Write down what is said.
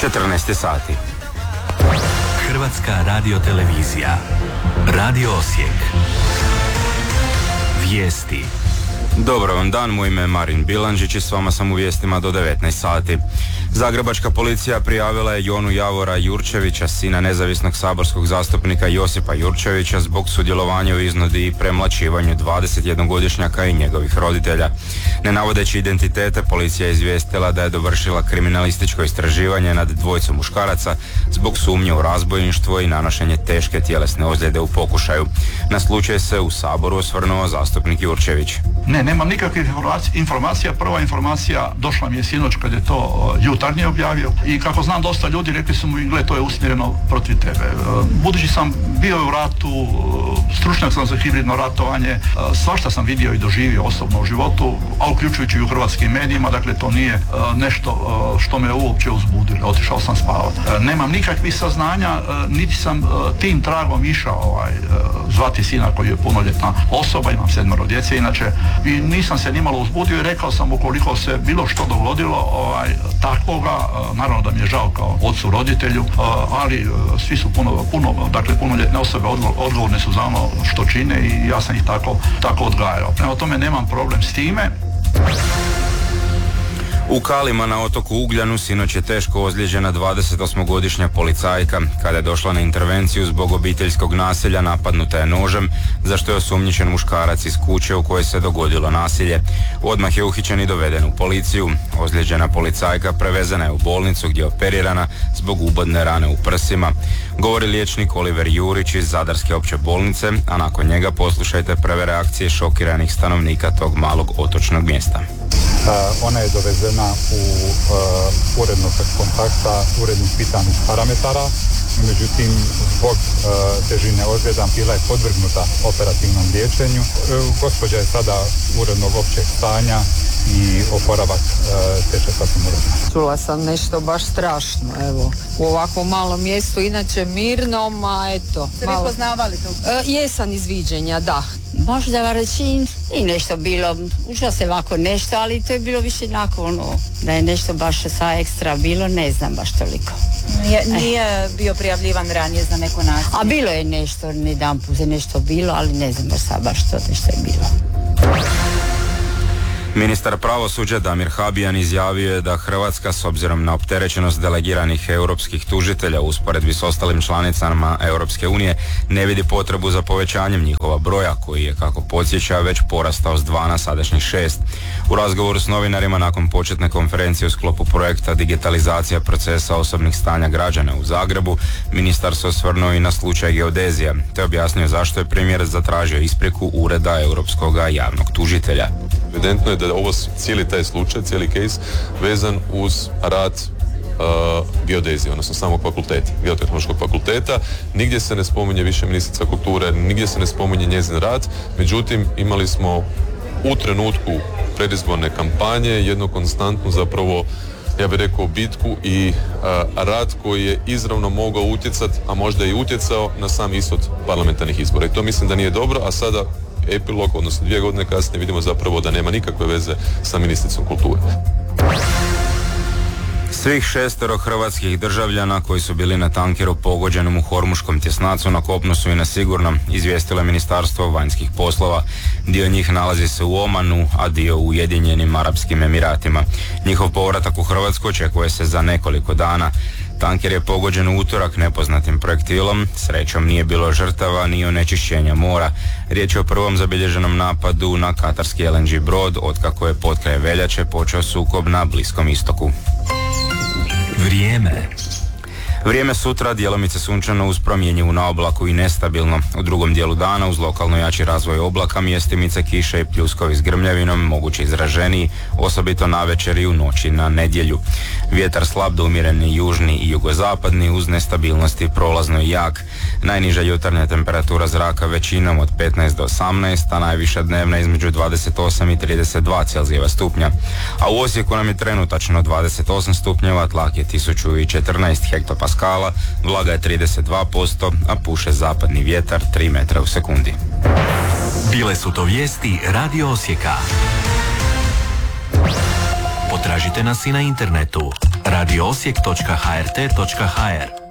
14 sati. Hrvatska radiotelevizija. Radio Osijek. Vijesti. Dobar vam dan, moje ime je Marin Bilandžić i s vama sam u vijestima do 19 sati. Zagrebačka policija prijavila je Jonu Javora Jurčevića, sina nezavisnog saborskog zastupnika Josipa Jurčevića, zbog sudjelovanja u iznudi i premlaćivanju 21-godišnjaka i njegovih roditelja. Ne navodeći identitete, policija je izvijestila da je dovršila kriminalističko istraživanje nad dvojicom muškaraca zbog sumnje u razbojništvo i nanošenje teške tjelesne ozljede u pokušaju. Na slučaj se u Saboru osvrnuo zastupnik Jurčević. Nemam nikakvih informacija. Prva informacija došla mi je sinoć kad je to Jutarnji objavio i kako znam dosta ljudi rekli su mu, gle, to je usmjereno protiv tebe. Budući sam bio u ratu, stručnjak sam za hibridno ratovanje, svašta sam vidio i doživio osobno u životu, a uključujući i u hrvatskim medijima, dakle to nije nešto što me uopće uzbudilo. Otišao sam spavati. Nemam nikakvih saznanja, niti sam tim tragom išao zvati sina koji je punoljetna osoba, imam 7 djece inače, i nisam se nimalo uzbudio i rekao sam ukoliko se bilo što dogodilo takvoga, naravno da mi je žao kao ocu roditelju, ali svi su punoljetne osobe odgovorne su za ono što čine i ja sam ih tako odgajao. Prema tome nemam problem s time. U Kalima na otoku Ugljanu sinoć je teško ozlijeđena 28-godišnja policajka. Kada je došla na intervenciju zbog obiteljskog nasilja, napadnuta je nožem, za što je osumnjičen muškarac iz kuće u kojoj se dogodilo nasilje. Odmah je uhićen i doveden u policiju. Ozlijeđena policajka prevezena je u bolnicu gdje je operirana zbog ubodne rane u prsima. Govori liječnik Oliver Jurić iz Zadarske opće bolnice, a nakon njega poslušajte prve reakcije šokiranih stanovnika tog malog otočnog mjesta. Ona je dovezena u urednog kontakta, urednih pitanih parametara, međutim zbog težine ozljeda bila je podvrgnuta operativnom liječenju. Gospođa je sada urednog općeg stanja i oporavak teče sasvim uredno. Čula sam nešto baš strašno, evo, u ovakvom malom mjestu, inače mirnom, a eto. Ste vi poznavali to? Jesam iz viđenja, da. Možda reći i nešto bilo, učilo se ovako nešto, ali to je bilo više nakon da je nešto baš sa ekstra bilo, ne znam baš toliko. Nije bio prijavljivan ranije za neko nasilje? A bilo je nešto, jedanput je nešto bilo, ali ne znam baš to nešto je bilo. Ministar pravosuđa Damir Habijan izjavio je da Hrvatska, s obzirom na opterećenost delegiranih europskih tužitelja u usporedbi s ostalim članicama Europske unije, ne vidi potrebu za povećanjem njihova broja, koji je, kako podsjeća, već porastao s 2 na sadašnjih 6. U razgovoru s novinarima nakon početne konferencije u sklopu projekta Digitalizacija procesa osobnih stanja građana u Zagrebu, ministar se osvrnuo i na slučaj geodezija, te objasnio zašto je premijer zatražio ispriku Ureda europskog javnog tužitelja. Evidentno je da je ovo cijeli taj slučaj, cijeli case vezan uz rad geodezije, odnosno samog fakulteta, Geotehnološkog fakulteta. Nigdje se ne spominje više ministrica kulture, nigdje se ne spominje njezin rad, međutim imali smo u trenutku predizborne kampanje jednu konstantnu zapravo, ja bih rekao, bitku i rad koji je izravno mogao utjecati, a možda i utjecao na sam ishod parlamentarnih izbora. I to mislim da nije dobro, a sada epilog, odnosno 2 godine kasnije vidimo zapravo da nema nikakve veze sa ministricom kulture. Svih 6 hrvatskih državljana koji su bili na tankeru pogođenom u Hormuškom tjesnacu na kopnu su i na sigurnom, izvijestilo je Ministarstvo vanjskih poslova. Dio njih nalazi se u Omanu, a dio u Ujedinjenim Arapskim Emiratima. Njihov povratak u Hrvatsku očekuje se za nekoliko dana. Tanker je pogođen u utorak nepoznatim projektilom, srećom nije bilo žrtava ni onečišćenja mora. Riječ je o prvom zabilježenom napadu na katarski LNG brod otkako je potkraj veljače počeo sukob na Bliskom istoku. Vrijeme sutra djelomice sunčano uz promjenjivu na oblaku i nestabilno. U drugom dijelu dana uz lokalno jači razvoj oblaka, mjestimice kiše i pljuskovi s grmljavinom, moguće izraženiji, osobito navečer i u noći na nedjelju. Vjetar slab do umjereni južni i jugozapadni uz nestabilnosti prolazno i jak. Najniža jutarnja temperatura zraka većinom od 15 do 18, a najviša dnevna između 28 i 32 Celzijeva stupnja. A u Osijeku nam je trenutačno 28 stupnjeva, tlak je 1014 hektopaskala, vlaga je 32%, a puše zapadni vjetar 3 metra u sekundi. Bile su to vijesti Radio Osijeka. Potražite nas i na internetu radioosijek.hrt.hr